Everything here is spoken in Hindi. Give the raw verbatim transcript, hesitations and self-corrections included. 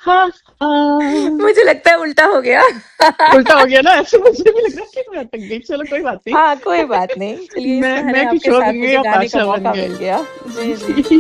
हाँ हाँ। मुझे लगता है उल्टा हो गया। उल्टा हो गया ना, ऐसे मुझे भी लग रहा है कि मैं अटक गई। चलो कोई बात नहीं। हाँ कोई बात नहीं, चलिए इस मैं बहाने मैं आपके किशोर साथ गंगे मुझे का गाने का बादशाह बन मौका मिल गया। जी जी। गई।